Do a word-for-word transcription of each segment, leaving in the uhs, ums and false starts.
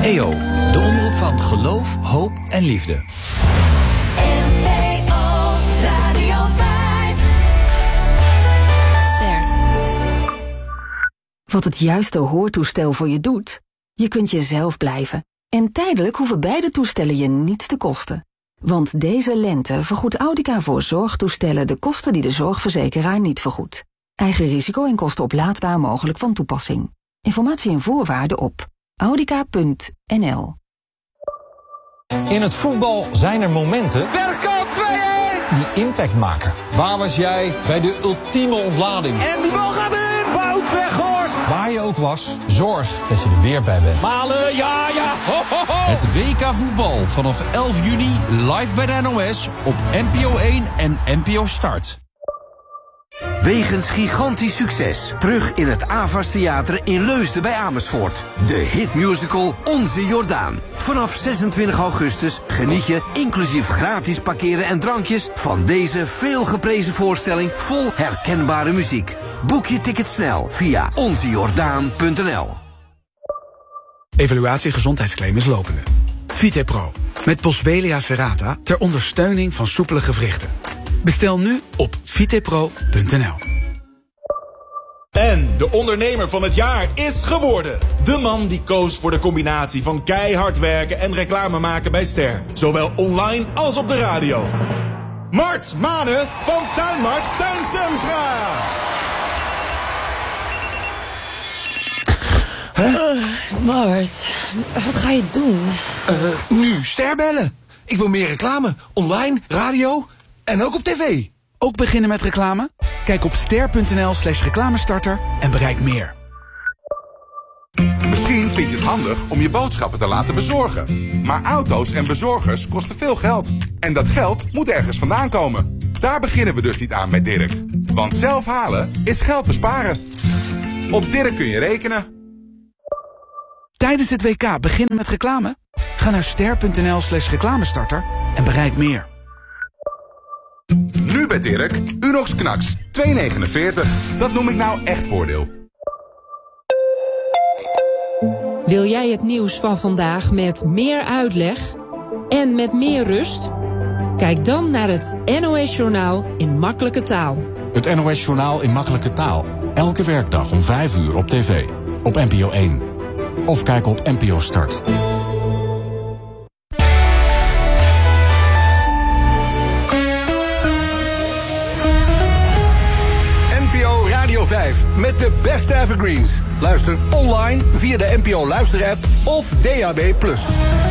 E O, de omroep van geloof, hoop en liefde. N P O Radio vijf. Ster. Wat het juiste hoortoestel voor je doet? Je kunt jezelf blijven. En tijdelijk hoeven beide toestellen je niets te kosten. Want deze lente vergoedt Audica voor zorgtoestellen de kosten die de zorgverzekeraar niet vergoedt. Eigen risico en kosten oplaadbaar mogelijk van toepassing. Informatie en voorwaarden op audica punt n l. In het voetbal zijn er momenten Bergkamp twee-een! die impact maken. Waar was jij bij de ultieme ontlading? En die bal gaat in! Wout Weghorst! Waar je ook was, zorg dat je er weer bij bent. Malen, ja, ja! Ho, ho, ho. Het W K voetbal vanaf elf juni live bij de N O S op N P O één en N P O Start. Wegens gigantisch succes. Terug in het Avas Theater in Leusden bij Amersfoort. De hitmusical Onze Jordaan. Vanaf zesentwintig augustus geniet je, inclusief gratis parkeren en drankjes, van deze veelgeprezen voorstelling vol herkenbare muziek. Boek je ticket snel via onze jordaan punt n l. Evaluatie gezondheidsclaim is lopende. Vitepro, met Boswellia serrata ter ondersteuning van soepele gewrichten. Bestel nu op vitepro punt n l. En de ondernemer van het jaar is geworden. De man die koos voor de combinatie van keihard werken en reclame maken bij Ster. Zowel online als op de radio. Mart Mane van Tuinmart Tuincentra. Huh? Uh, Mart, wat ga je doen? Uh, nu Ster bellen. Ik wil meer reclame. Online, radio en ook op tv. Ook beginnen met reclame? Kijk op ster punt n l slash reclamestarter en bereik meer. Misschien vind je het handig om je boodschappen te laten bezorgen. Maar auto's en bezorgers kosten veel geld. En dat geld moet ergens vandaan komen. Daar beginnen we dus niet aan bij Dirk. Want zelf halen is geld besparen. Op Dirk kun je rekenen. Tijdens het W K beginnen met reclame? Ga naar ster punt n l slash reclamestarter en bereik meer. Nu bij Dirk, Unox Knaks, twee negenenveertig. Dat noem ik nou echt voordeel. Wil jij het nieuws van vandaag met meer uitleg en met meer rust? Kijk dan naar het N O S-journaal in makkelijke taal. Het N O S-journaal in makkelijke taal. Elke werkdag om vijf uur op tv. Op N P O één. Of kijk op N P O Start. vijf met de beste evergreens. Luister online via de N P O Luister-app of D A B plus.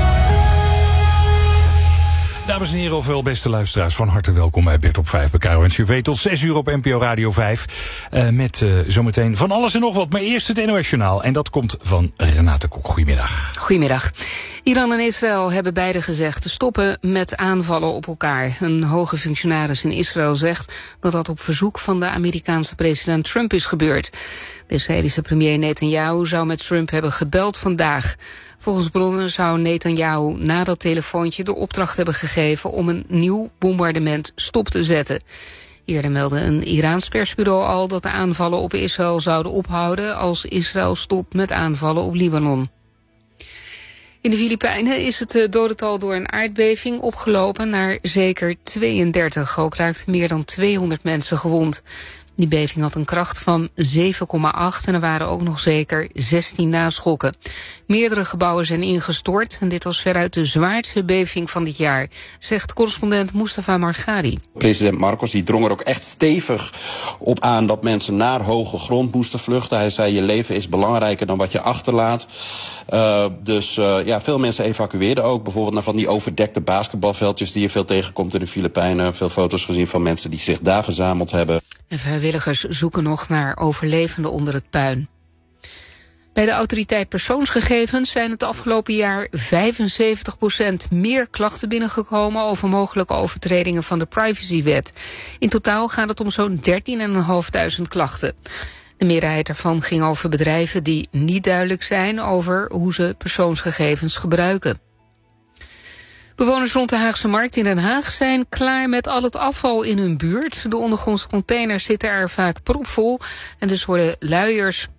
Dames en heren, ofwel beste luisteraars, van harte welkom bij Bert op vijf bij K R O N C V tot zes uur op N P O Radio vijf. Uh, met uh, zometeen van alles en nog wat. Maar eerst het N O S-journaal en dat komt van Renate Kok. Goedemiddag. Goedemiddag. Iran en Israël hebben beide gezegd te stoppen met aanvallen op elkaar. Een hoge functionaris in Israël zegt dat dat op verzoek van de Amerikaanse president Trump is gebeurd. De Israëlische premier Netanyahu zou met Trump hebben gebeld vandaag. Volgens bronnen zou Netanyahu na dat telefoontje de opdracht hebben gegeven om een nieuw bombardement stop te zetten. Eerder meldde een Iraans persbureau al dat de aanvallen op Israël zouden ophouden als Israël stopt met aanvallen op Libanon. In de Filipijnen is het dodental door een aardbeving opgelopen naar zeker tweeëndertig. Ook raakten meer dan tweehonderd mensen gewond. Die beving had een kracht van zeven komma acht en er waren ook nog zeker zestien naschokken. Meerdere gebouwen zijn ingestort en dit was veruit de zwaarste beving van dit jaar, zegt correspondent Mustafa Margari. President Marcos die drong er ook echt stevig op aan dat mensen naar hoge grond moesten vluchten. Hij zei je leven is belangrijker dan wat je achterlaat. Uh, dus uh, ja, veel mensen evacueerden ook. Bijvoorbeeld naar van die overdekte basketbalveldjes die je veel tegenkomt in de Filipijnen. Veel foto's gezien van mensen die zich daar verzameld hebben. En vrijwilligers zoeken nog naar overlevenden onder het puin. Bij de autoriteit persoonsgegevens zijn het afgelopen jaar vijfenzeventig procent meer klachten binnengekomen over mogelijke overtredingen van de privacywet. In totaal gaat het om zo'n dertienduizend vijfhonderd klachten. De meerderheid daarvan ging over bedrijven die niet duidelijk zijn over hoe ze persoonsgegevens gebruiken. Bewoners rond de Haagse Markt in Den Haag zijn klaar met al het afval in hun buurt. De ondergrondse containers zitten er vaak propvol en dus worden luiers,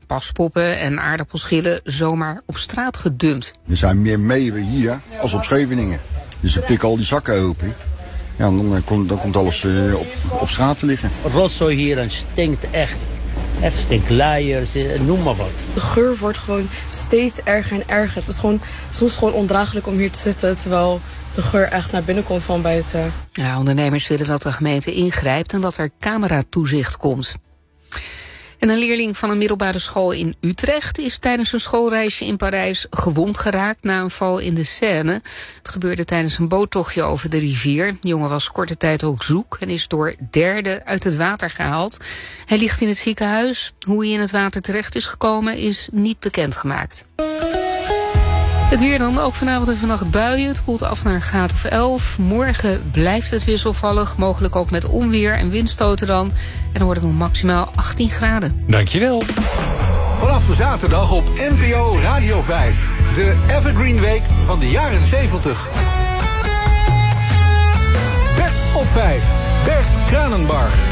paspoppen en aardappelschillen zomaar op straat gedumpt. Er zijn meer meeuwen hier als op Scheveningen. Dus ze pikken al die zakken open. Ja, dan, dan, komt, dan komt alles uh, op, op straat te liggen. Rotzooi hier en stinkt echt. Echt stinkt, luiers, noem maar wat. De geur wordt gewoon steeds erger en erger. Het is gewoon soms gewoon ondraaglijk om hier te zitten, terwijl de geur echt naar binnen komt van buiten. Ja, ondernemers willen dat de gemeente ingrijpt en dat er cameratoezicht komt. En een leerling van een middelbare school in Utrecht is tijdens een schoolreisje in Parijs gewond geraakt na een val in de Seine. Het gebeurde tijdens een boottochtje over de rivier. De jongen was korte tijd ook zoek en is door derden uit het water gehaald. Hij ligt in het ziekenhuis. Hoe hij in het water terecht is gekomen is niet bekendgemaakt. Het weer dan, ook vanavond en vannacht buien. Het koelt af naar een graad of elf. Morgen blijft het wisselvallig, mogelijk ook met onweer en windstoten dan. En dan wordt het nog maximaal achttien graden. Dankjewel. Vanaf de zaterdag op N P O Radio vijf. De Evergreen Week van de jaren zeventig. Bert op vijf. Bert Kranenbarg.